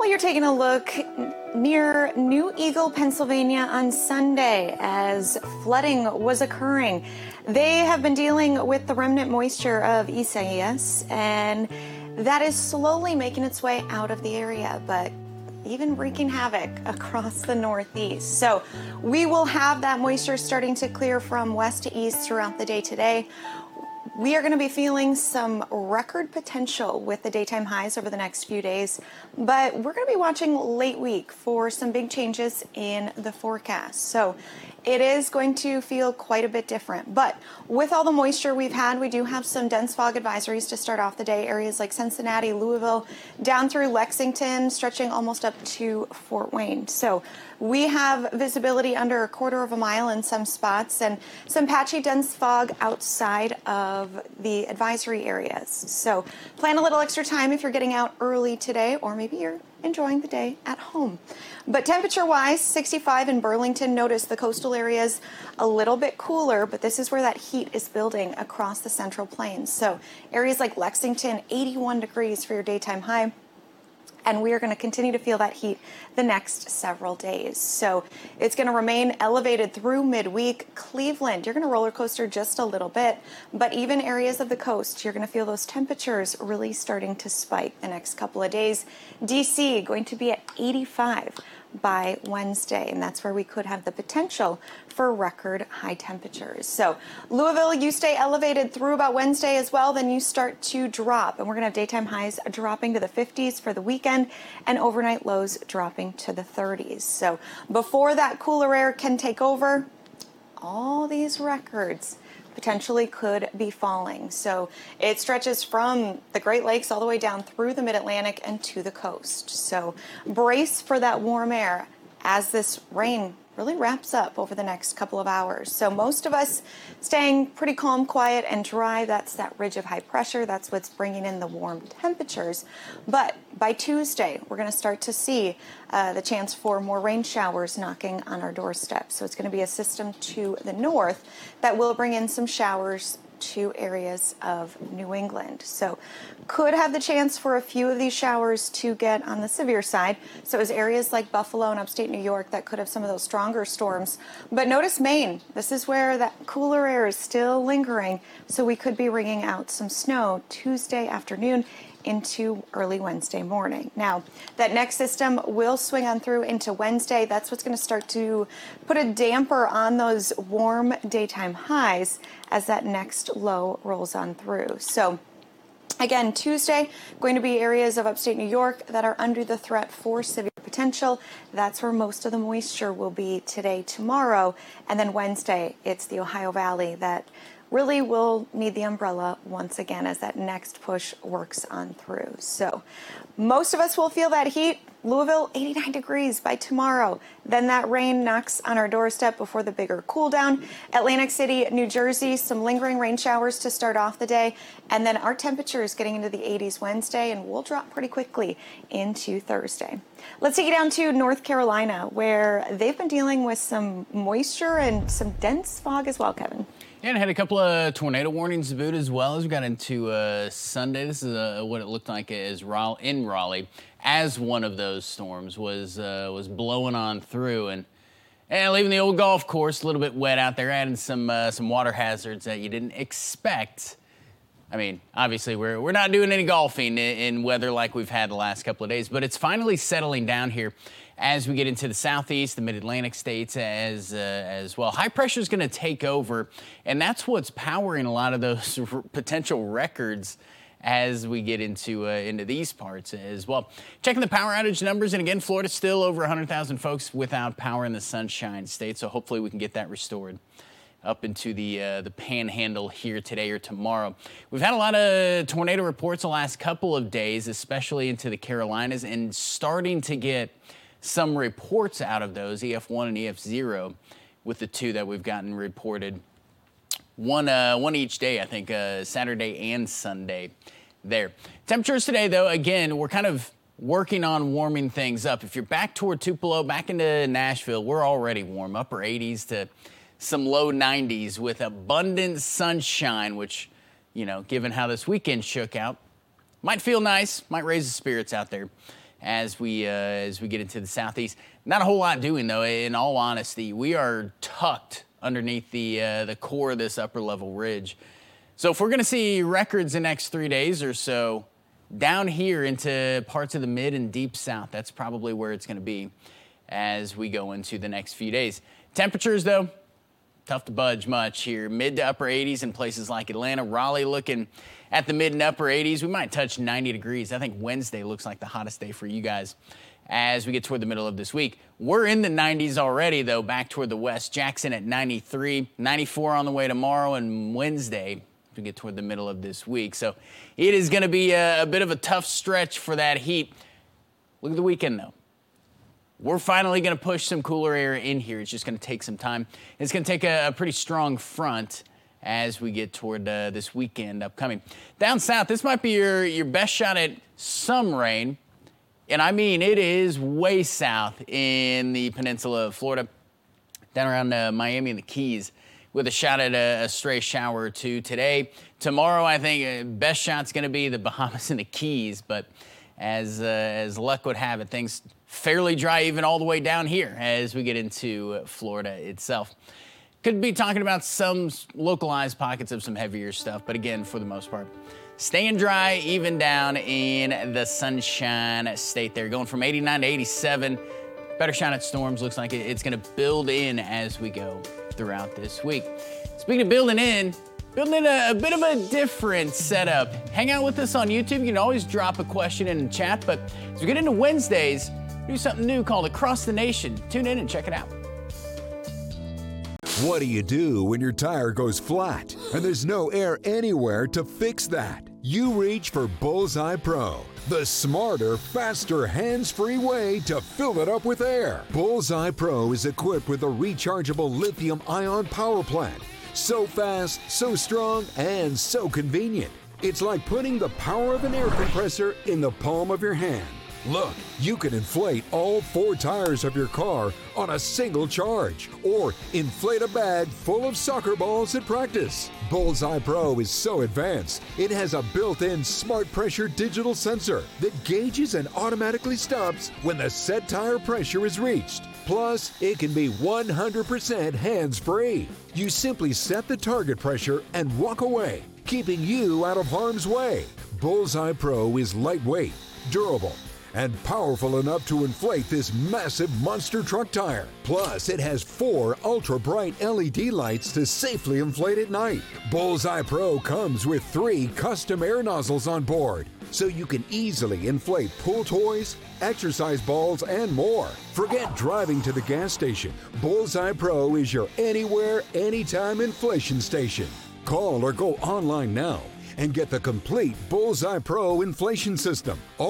Well, you're taking a look near New Eagle, Pennsylvania on Sunday as flooding was occurring. They have been dealing with the remnant moisture of Isaias, and that is slowly making its way out of the area, but even wreaking havoc across the Northeast. So we will have that moisture starting to clear from west to east throughout the day today. We are going to be feeling some record potential with the daytime highs over the next few days, but we're going to be watching late week for some big changes in the forecast. So it is going to feel quite a bit different. But with all the moisture we've had, we do have some dense fog advisories to start off the day. Areas like Cincinnati, Louisville, down through Lexington, stretching almost up to Fort Wayne. So we have visibility under a quarter of a mile in some spots and some patchy dense fog outside of the advisory areas. So plan a little extra time if you're getting out early today, or maybe you're enjoying the day at home. But temperature-wise, 65 in Burlington. Notice the coastal areas a little bit cooler, but this is where that heat is building across the Central Plains. So areas like Lexington, 81 degrees for your daytime high. And we are going to continue to feel that heat the next several days. So it's going to remain elevated through midweek. Cleveland, you're going to roller coaster just a little bit, but even areas of the coast, you're going to feel those temperatures really starting to spike the next couple of days. DC going to be at 85 by Wednesday, and that's where we could have the potential for record high temperatures. So Louisville, you stay elevated through about Wednesday as well, then you start to drop, and we're going to have daytime highs dropping to the 50s for the weekend and overnight lows dropping to the 30s. So before that cooler air can take over, all these records potentially could be falling. So it stretches from the Great Lakes all the way down through the Mid-Atlantic and to the coast. So brace for that warm air as this rain really wraps up over the next couple of hours. So most of us staying pretty calm, quiet, and dry. That's that ridge of high pressure. That's what's bringing in the warm temperatures. But by Tuesday, we're going to start to see the chance for more rain showers knocking on our doorstep. So it's going to be a system to the north that will bring in some showers to areas of New England. So could have the chance for a few of these showers to get on the severe side. So as areas like Buffalo and upstate New York that could have some of those stronger storms. But notice Maine, this is where that cooler air is still lingering. So we could be wringing out some snow Tuesday afternoon into early Wednesday morning. Now, that next system will swing on through into Wednesday. That's what's going to start to put a damper on those warm daytime highs as that next low rolls on through. So again, Tuesday, going to be areas of upstate New York that are under the threat for severe potential. That's where most of the moisture will be today, tomorrow. And then Wednesday, it's the Ohio Valley that really will need the umbrella once again as that next push works on through. So most of us will feel that heat. Louisville, 89 degrees by tomorrow. Then that rain knocks on our doorstep before the bigger cool down. Atlantic City, New Jersey, some lingering rain showers to start off the day. And then our temperature is getting into the 80s Wednesday, and we'll drop pretty quickly into Thursday. Let's take you down to North Carolina, where they've been dealing with some moisture and some dense fog as well, Kevin. And had a couple of tornado warnings to boot as well as we got into Sunday. This is what it looked like as in Raleigh as one of those storms was blowing on through and leaving the old golf course a little bit wet out there, adding some water hazards that you didn't expect. I mean, obviously we're not doing any golfing in weather like we've had the last couple of days, but it's finally settling down here as we get into the southeast, the mid-Atlantic states as well. High pressure is going to take over, and that's what's powering a lot of those potential records as we get into these parts as well. Checking the power outage numbers, and again, Florida's still over 100,000 folks without power in the Sunshine State, so hopefully we can get that restored up into the panhandle here today or tomorrow. We've had a lot of tornado reports the last couple of days, especially into the Carolinas, and starting to get some reports out of those, EF1 and EF0, with the two that we've gotten reported. One each day, I think, Saturday and Sunday there. Temperatures today, though, again, we're kind of working on warming things up. If you're back toward Tupelo, back into Nashville, we're already warm, upper 80s to some low 90s with abundant sunshine, which, you know, given how this weekend shook out, might feel nice, might raise the spirits out there as we get into the southeast. Not a whole lot doing, though, in all honesty. We are tucked underneath the core of this upper level ridge. So if we're going to see records the next 3 days or so, down here into parts of the mid and deep south, that's probably where it's going to be as we go into the next few days. Temperatures, though, tough to budge much here. Mid to upper 80s in places like Atlanta. Raleigh looking at the mid and upper 80s. We might touch 90 degrees. I think Wednesday looks like the hottest day for you guys as we get toward the middle of this week. We're in the 90s already, though, back toward the west. Jackson at 93, 94 on the way tomorrow, and Wednesday we get toward the middle of this week. So it is going to be a bit of a tough stretch for that heat. Look at the weekend, though. We're finally going to push some cooler air in here. It's just going to take some time. It's going to take a pretty strong front as we get toward this weekend upcoming. Down south, this might be your best shot at some rain. And I mean, it is way south in the peninsula of Florida, down around Miami and the Keys, with a shot at a stray shower or two today. Tomorrow, I think best shot's going to be the Bahamas and the Keys, but as luck would have it, things fairly dry even all the way down here as we get into Florida itself. Could be talking about some localized pockets of some heavier stuff, but again, for the most part, staying dry even down in the Sunshine State there, going from 89 to 87. Better shot at storms. Looks like it's going to build in as we go throughout this week. Speaking of building in a bit of a different setup. Hang out with us on YouTube. You can always drop a question in the chat, but as we get into Wednesdays, do something new called Across the Nation. Tune in and check it out. What do you do when your tire goes flat and there's no air anywhere to fix that? You reach for Bullseye Pro, the smarter, faster, hands-free way to fill it up with air. Bullseye Pro is equipped with a rechargeable lithium-ion power plant. So fast, so strong, and so convenient. It's like putting the power of an air compressor in the palm of your hand. Look, you can inflate all 4 tires of your car on a single charge, or inflate a bag full of soccer balls at practice. Bullseye Pro is so advanced, it has a built-in smart pressure digital sensor that gauges and automatically stops when the set tire pressure is reached. Plus, it can be 100% hands-free. You simply set the target pressure and walk away, keeping you out of harm's way. Bullseye Pro is lightweight, durable, and powerful enough to inflate this massive monster truck tire. Plus, it has 4 ultra-bright LED lights to safely inflate at night. Bullseye Pro comes with 3 custom air nozzles on board, so you can easily inflate pool toys, exercise balls, and more. Forget driving to the gas station. Bullseye Pro is your anywhere, anytime inflation station. Call or go online now and get the complete Bullseye Pro inflation system.